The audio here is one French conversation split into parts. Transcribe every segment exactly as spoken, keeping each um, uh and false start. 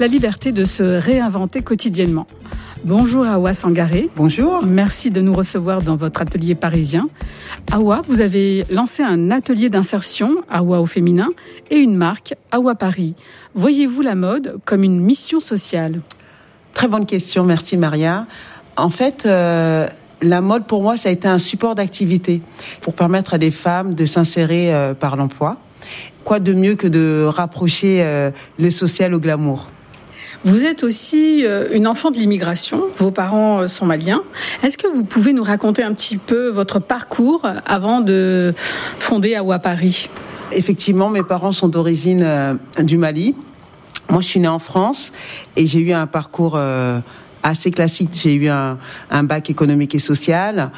la liberté de se réinventer quotidiennement. Bonjour Awa Sangaré. Bonjour. Merci de nous recevoir dans votre atelier parisien. Awa, vous avez lancé un atelier d'insertion, Awa au féminin, et une marque, Awa Paris. Voyez-vous la mode comme une mission sociale ? Très bonne question, merci Maria. En fait, euh, la mode pour moi, ça a été un support d'activité pour permettre à des femmes de s'insérer euh, par l'emploi. Quoi de mieux que de rapprocher euh, le social au glamour ? Vous êtes aussi une enfant de l'immigration, vos parents sont maliens. Est-ce que vous pouvez nous raconter un petit peu votre parcours avant de fonder Awa Paris ? Effectivement, mes parents sont d'origine euh, du Mali. Moi, je suis née en France et j'ai eu un parcours euh, assez classique. J'ai eu un, un bac économique et social.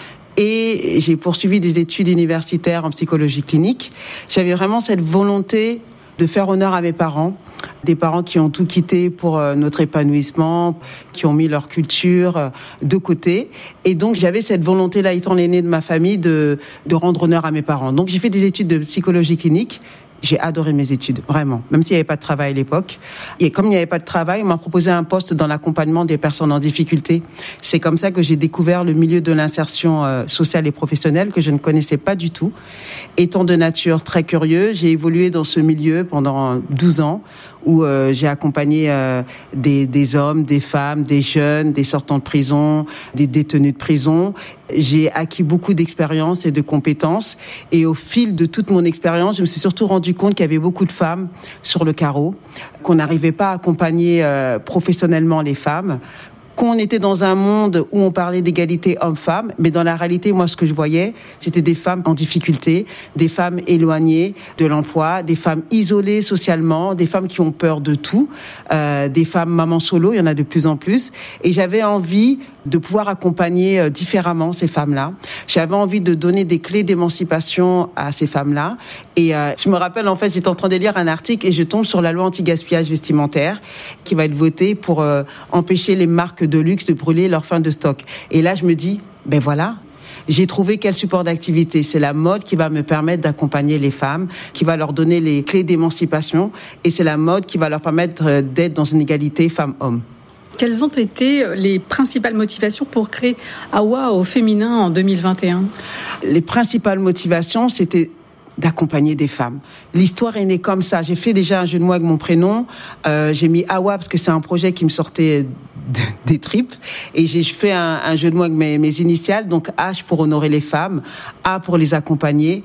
Et j'ai poursuivi des études universitaires en psychologie clinique. J'avais vraiment cette volonté de faire honneur à mes parents, des parents qui ont tout quitté pour notre épanouissement, qui ont mis leur culture de côté. Et donc, j'avais cette volonté-là, étant l'aînée de ma famille, de, de rendre honneur à mes parents. Donc, j'ai fait des études de psychologie clinique. J'ai adoré mes études, vraiment, même s'il n'y avait pas de travail à l'époque. Et comme il n'y avait pas de travail, on m'a proposé un poste dans l'accompagnement des personnes en difficulté. C'est comme ça que j'ai découvert le milieu de l'insertion euh, sociale et professionnelle que je ne connaissais pas du tout. Étant de nature très curieuse, j'ai évolué dans ce milieu pendant douze ans où euh, j'ai accompagné euh, des, des hommes, des femmes, des jeunes, des sortants de prison, des détenus de prison. J'ai acquis beaucoup d'expérience et de compétences. Et au fil de toute mon expérience, je me suis surtout rendu compte qu'il y avait beaucoup de femmes sur le carreau, qu'on n'arrivait pas à accompagner euh, professionnellement les femmes, qu'on était dans un monde où on parlait d'égalité homme-femme, mais dans la réalité, moi, ce que je voyais, c'était des femmes en difficulté, des femmes éloignées de l'emploi, des femmes isolées socialement, des femmes qui ont peur de tout, euh, des femmes mamans solo, il y en a de plus en plus. Et j'avais envie de pouvoir accompagner euh, différemment ces femmes-là. J'avais envie de donner des clés d'émancipation à ces femmes-là. Et euh, je me rappelle, en fait, j'étais en train de lire un article et je tombe sur la loi anti-gaspillage vestimentaire qui va être votée pour euh, empêcher les marques de luxe de brûler leur fin de stock. Et là, je me dis, ben voilà, j'ai trouvé quel support d'activité. C'est la mode qui va me permettre d'accompagner les femmes, qui va leur donner les clés d'émancipation, et c'est la mode qui va leur permettre d'être dans une égalité femmes-hommes. Quelles ont été les principales motivations pour créer Awa au féminin en deux mille vingt et un ? Les principales motivations, c'était d'accompagner des femmes. L'histoire est née comme ça. J'ai fait déjà un jeu de mots avec mon prénom. Euh, j'ai mis Awa parce que c'est un projet qui me sortait des tripes, et j'ai fait un, un jeu de mots avec mes, mes initiales, donc H pour honorer les femmes, A pour les accompagner,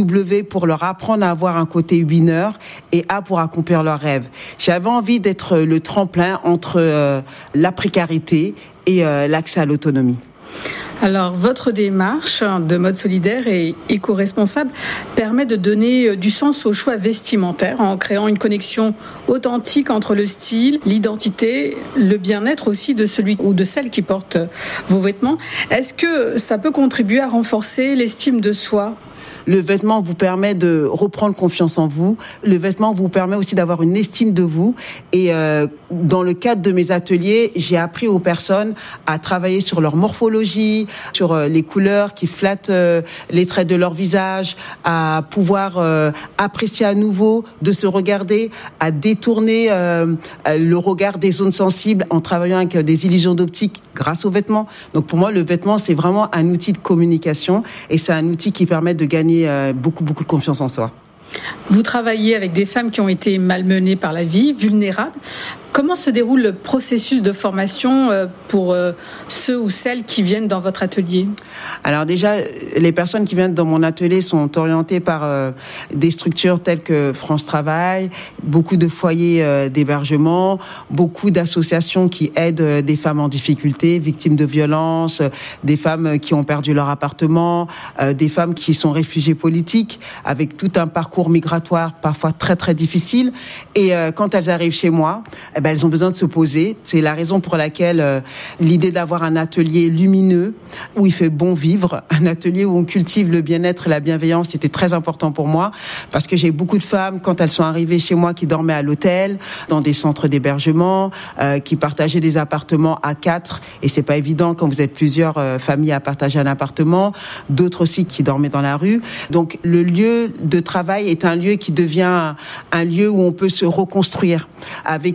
W pour leur apprendre à avoir un côté winner, et A pour accomplir leurs rêves. J'avais envie d'être le tremplin entre euh, la précarité et euh, l'accès à l'autonomie. Alors, votre démarche de mode solidaire et éco-responsable permet de donner du sens au choix vestimentaire en créant une connexion authentique entre le style, l'identité, le bien-être aussi de celui ou de celle qui porte vos vêtements. Est-ce que ça peut contribuer à renforcer l'estime de soi ? Le vêtement vous permet de reprendre confiance en vous. Le vêtement vous permet aussi d'avoir une estime de vous. Et euh, dans le cadre de mes ateliers, j'ai appris aux personnes à travailler sur leur morphologie, sur euh, les couleurs qui flattent euh, les traits de leur visage, à pouvoir euh, apprécier à nouveau, de se regarder, à détourner euh, le regard des zones sensibles en travaillant avec des illusions d'optique grâce aux vêtements. Donc pour moi, le vêtement, c'est vraiment un outil de communication et c'est un outil qui permet de gagner beaucoup, beaucoup de confiance en soi. Vous travaillez avec des femmes qui ont été malmenées par la vie, vulnérables. Comment se déroule le processus de formation pour ceux ou celles qui viennent dans votre atelier ? Alors déjà, les personnes qui viennent dans mon atelier sont orientées par euh, des structures telles que France Travail, beaucoup de foyers euh, d'hébergement, beaucoup d'associations qui aident euh, des femmes en difficulté, victimes de violences, euh, des femmes qui ont perdu leur appartement, euh, des femmes qui sont réfugiées politiques, avec tout un parcours migratoire parfois très très difficile. Et euh, quand elles arrivent chez moi, eh ben, elles ont besoin de se poser. C'est la raison pour laquelle euh, l'idée d'avoir un atelier lumineux où il fait bon vivre, un atelier où on cultive le bien-être et la bienveillance, c'était très important pour moi parce que j'ai beaucoup de femmes quand elles sont arrivées chez moi qui dormaient à l'hôtel, dans des centres d'hébergement, euh, qui partageaient des appartements à quatre et c'est pas évident quand vous êtes plusieurs euh, familles à partager un appartement, d'autres aussi qui dormaient dans la rue. Donc le lieu de travail est un lieu qui devient un, un lieu où on peut se reconstruire avec euh,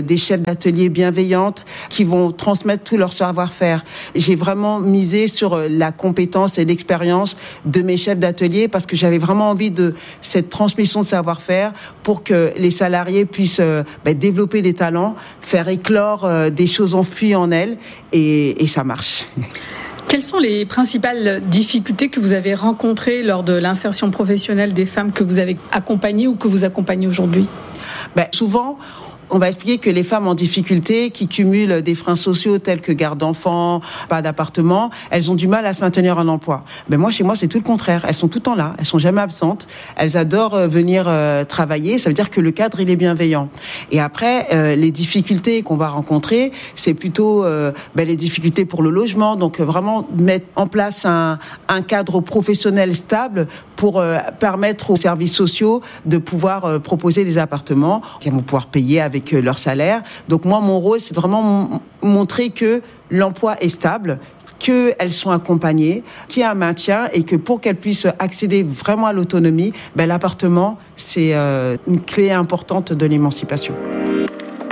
des chefs d'atelier bienveillantes qui vont transmettre tout leur savoir-faire. J'ai vraiment misé sur la compétence et l'expérience de mes chefs d'atelier parce que j'avais vraiment envie de cette transmission de savoir-faire pour que les salariés puissent euh, bah, développer des talents, faire éclore euh, des choses enfuies en elles et, et ça marche. Quelles sont les principales difficultés que vous avez rencontrées lors de l'insertion professionnelle des femmes que vous avez accompagnées ou que vous accompagnez aujourd'hui ? Ben, souvent, on va expliquer que les femmes en difficulté, qui cumulent des freins sociaux tels que garde d'enfants, pas d'appartement, elles ont du mal à se maintenir en emploi. Mais moi, chez moi, c'est tout le contraire. Elles sont tout le temps là. Elles sont jamais absentes. Elles adorent venir euh, travailler. Ça veut dire que le cadre, il est bienveillant. Et après, euh, les difficultés qu'on va rencontrer, c'est plutôt euh, ben, les difficultés pour le logement. Donc, euh, vraiment mettre en place un, un cadre professionnel stable pour euh, permettre aux services sociaux de pouvoir euh, proposer des appartements qu'ils vont pouvoir payer avec leur salaire. Donc moi, mon rôle, c'est vraiment m- montrer que l'emploi est stable, qu'elles sont accompagnées, qu'il y a un maintien et que pour qu'elles puissent accéder vraiment à l'autonomie, ben, l'appartement, c'est euh, une clé importante de l'émancipation.